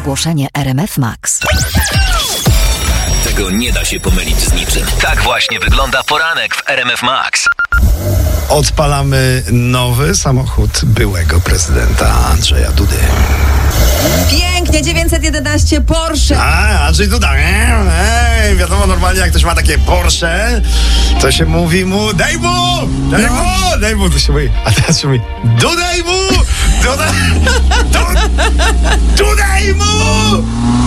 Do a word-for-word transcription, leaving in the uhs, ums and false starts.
Ogłoszenie R M F Max. Tego nie da się pomylić z niczym. Tak właśnie wygląda poranek w R M F Max. Odpalamy nowy samochód byłego prezydenta Andrzeja Dudy. Pięknie, dziewięćset jedenaście Porsche. A, Andrzej Duda. Ej, wiadomo, normalnie jak ktoś ma takie Porsche, to się mówi mu, daj mu, daj No. mu, daj mu, to się mówi, a teraz się mówi, dudaj mu, dudaj, dudaj mu.